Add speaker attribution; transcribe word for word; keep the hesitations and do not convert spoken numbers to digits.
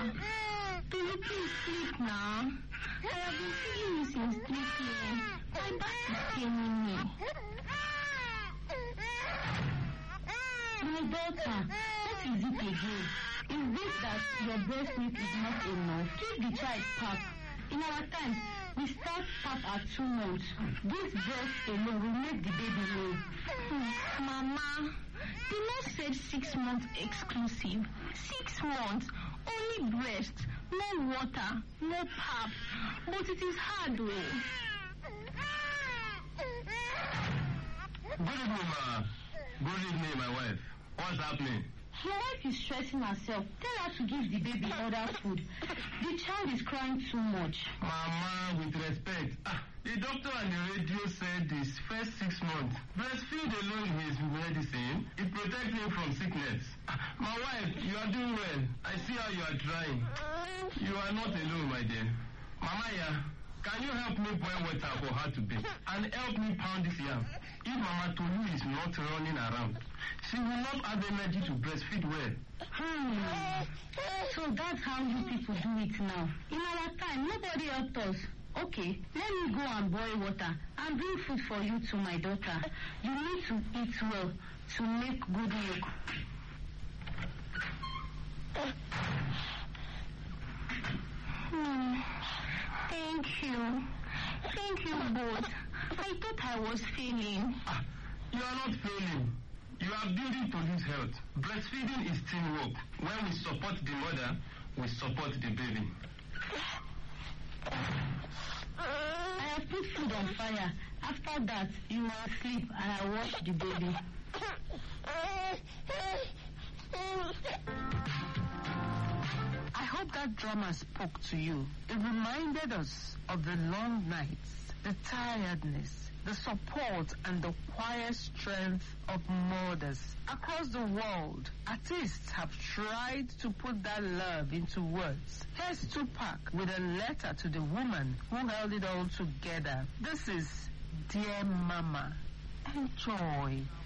Speaker 1: Can you please sleep now? I have been feeling you since three p m My back is paining me. My daughter, what is it again? Is this that your breast milk is not enough? Give the child pap. In our time, we start pap at two months. This breast alone will make the baby low. Hmm. Mama, the nurse said six months exclusive. Six months, only breast, no water, no pap. But it is hard way.
Speaker 2: Good evening, ma. Good evening, my wife. What's happening?
Speaker 1: Your wife is stressing herself. Tell her to give the baby other food. The child is crying too much.
Speaker 2: Mama, with respect, ah, the doctor on the radio said this first six months, breastfeed alone is medicine. It protects him from sickness. Ah, my wife, you are doing well. I see how you are trying. You are not alone, my dear. Mama, yeah, can you help me boil water for her to bathe? And help me pound this yam. If Mama Tolu is not running around, she will not have energy to breastfeed well.
Speaker 1: Hmm. So that's how you people do it now. In our time, nobody helped us. Okay, let me go and boil water and bring food for you to my daughter. You need to eat well to make good milk. Hmm. Thank you. Thank you both. I thought I was failing.
Speaker 2: Ah, you are not failing. You are building to lose health. Breastfeeding is teamwork. When we support the mother, we support the baby.
Speaker 1: I have put food on fire. After that, you will sleep and I wash the baby.
Speaker 3: I hope that drama spoke to you. It reminded us of the long nights, the tiredness, the support and the quiet strength of mothers. Across the world, artists have tried to put that love into words. Here's Tupac with a letter to the woman who held it all together. This is Dear Mama. Enjoy.